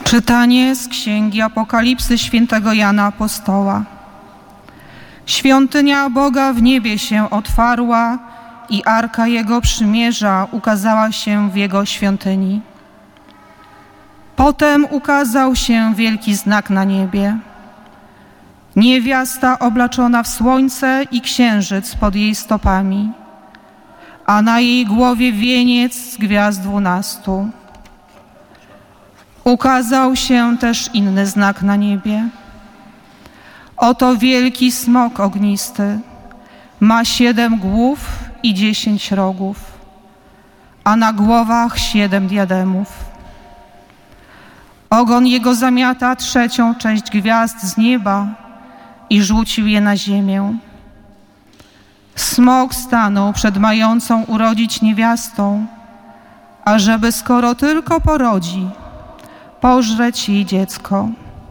Czytanie z Księgi Apokalipsy świętego Jana Apostoła. Świątynia Boga w niebie się otwarła i Arka Jego Przymierza ukazała się w Jego świątyni. Potem ukazał się wielki znak na niebie. Niewiasta oblaczona w słońce i księżyc pod jej stopami, a na jej głowie wieniec z gwiazd 12. Ukazał się też inny znak na niebie. Oto wielki smok ognisty, ma 7 głów i 10 rogów, a na głowach 7 diademów. Ogon jego zamiata 1/3 część gwiazd z nieba i rzucił je na ziemię. Smok stanął przed mającą urodzić niewiastą, ażeby skoro tylko porodzi, pożreć jej dziecko.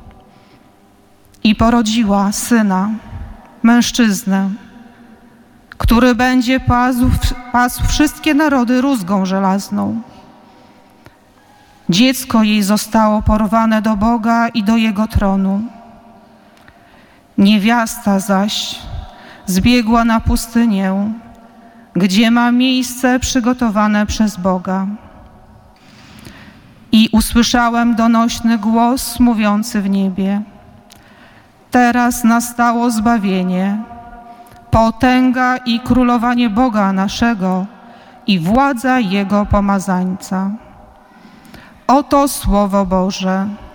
I porodziła syna, mężczyznę, który będzie pasł wszystkie narody rózgą żelazną. Dziecko jej zostało porwane do Boga i do Jego tronu. Niewiasta zaś zbiegła na pustynię, gdzie ma miejsce przygotowane przez Boga. I usłyszałem donośny głos mówiący w niebie: teraz nastało zbawienie, potęga i królowanie Boga naszego i władza Jego pomazańca. Oto Słowo Boże.